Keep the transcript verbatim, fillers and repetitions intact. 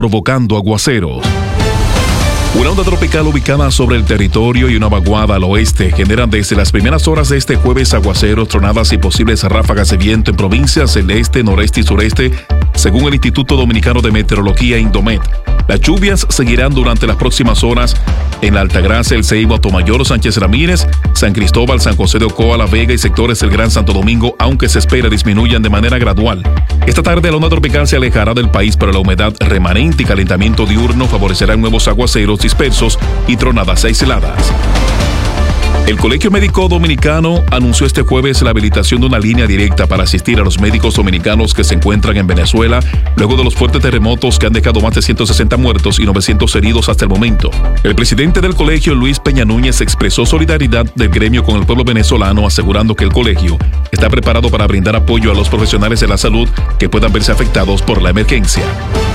provocando aguaceros. Una onda tropical ubicada sobre el territorio y una vaguada al oeste generan desde las primeras horas de este jueves aguaceros, tronadas y posibles ráfagas de viento en provincias del este, noreste y sureste, según el Instituto Dominicano de Meteorología Indomet. Las lluvias seguirán durante las próximas horas en la Altagracia, El Ceibo, Atomayor, Sánchez Ramírez, San Cristóbal, San José de Ocoa, La Vega y sectores del Gran Santo Domingo, aunque se espera disminuyan de manera gradual. Esta tarde la onda tropical se alejará del país, pero la humedad remanente y calentamiento diurno favorecerán nuevos aguaceros dispersos y tronadas aisladas. El Colegio Médico Dominicano anunció este jueves la habilitación de una línea directa para asistir a los médicos dominicanos que se encuentran en Venezuela luego de los fuertes terremotos que han dejado más de ciento sesenta muertos y novecientos heridos hasta el momento. El presidente del colegio, Luis Peña Núñez, expresó solidaridad del gremio con el pueblo venezolano, asegurando que el colegio está preparado para brindar apoyo a los profesionales de la salud que puedan verse afectados por la emergencia.